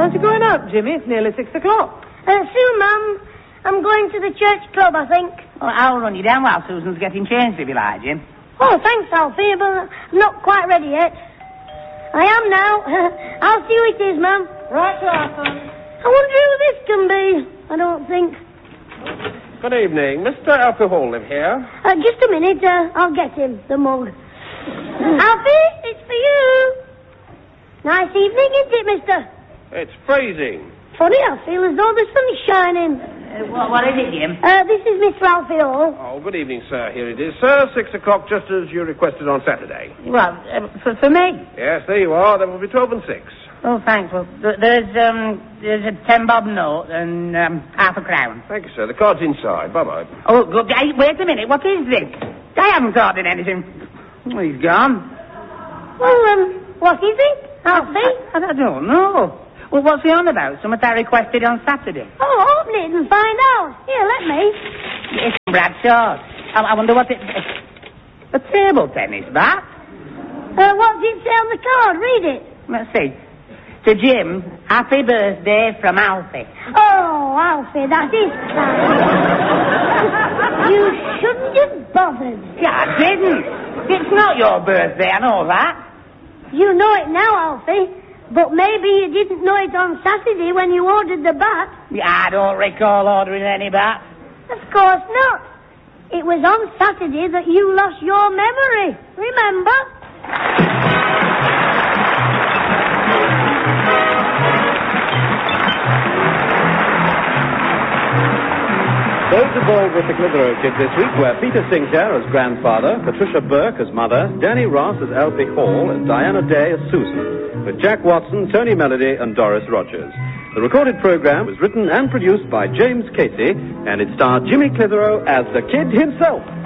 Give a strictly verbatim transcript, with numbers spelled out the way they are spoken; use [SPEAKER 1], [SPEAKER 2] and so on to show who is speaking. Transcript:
[SPEAKER 1] Aren't you going out, Jimmy? It's nearly six o'clock.
[SPEAKER 2] Uh, Sue, Mum, I'm going to the church club, I think.
[SPEAKER 3] Oh, I'll run you down while Susan's getting changed, if you like, Jim.
[SPEAKER 2] Oh, thanks, Alfie, but I'm not quite ready yet. I am now. I'll see who it is, Mum.
[SPEAKER 1] Right, Arthur.
[SPEAKER 2] I wonder who this can be. I don't think.
[SPEAKER 4] Good evening. Mister Alfie Hall live here?
[SPEAKER 2] Uh, just a minute. Uh, I'll get him, the mug. Alfie, it's for you. Nice evening, isn't it, mister?
[SPEAKER 4] It's freezing.
[SPEAKER 2] Funny, I feel as though the sun's shining.
[SPEAKER 3] Uh, what, what is it, Jim?
[SPEAKER 2] Uh, this is Miss Ralphie Hall.
[SPEAKER 4] Oh, good evening, sir. Here it is, sir. Six o'clock, just as you requested on Saturday.
[SPEAKER 3] Well, uh, for, for me?
[SPEAKER 4] Yes, there you are. There will be twelve and six.
[SPEAKER 3] Oh, thanks. Well, th- there's, um, there's a ten bob note and um, half a crown.
[SPEAKER 4] Thank you, sir. The card's inside. Bye-bye.
[SPEAKER 3] Oh, good. Hey, wait a minute. What is this? I haven't ordered anything. Oh, he's gone.
[SPEAKER 2] Well, um, what is it, Alfie?
[SPEAKER 3] I, I, I don't know. Well, what's he on about? Something I requested on Saturday.
[SPEAKER 2] Oh, open it and find out. Here, let me.
[SPEAKER 3] It's Bradshaw's. I, I wonder what it... A table tennis bat?
[SPEAKER 2] Uh, what did it say on the card? Read it.
[SPEAKER 3] Let's see. To Jim, happy birthday from Alfie.
[SPEAKER 2] Oh, Alfie, that is kind. You shouldn't have bothered.
[SPEAKER 3] Yeah, I didn't. It's not your birthday, I know that.
[SPEAKER 2] You know it now, Alfie. But maybe you didn't know it on Saturday when you ordered the bat.
[SPEAKER 3] Yeah, I don't recall ordering any bat.
[SPEAKER 2] Of course not. It was on Saturday that you lost your memory. Remember?
[SPEAKER 5] Those involved with the Clitheroe Kid this week were Peter Sinclair as grandfather, Patricia Burke as mother, Danny Ross as Alfie Hall, and Diana Day as Susan, with Jack Watson, Tony Melody, and Doris Rogers. The recorded program was written and produced by James Casey, and it starred Jimmy Clitheroe as the Kid himself.